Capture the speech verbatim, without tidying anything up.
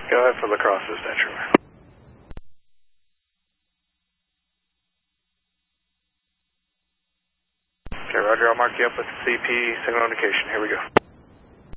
Go ahead for La Crosse dispatcher. Okay, Roger, I'll mark you up with C P signal indication. Here we go.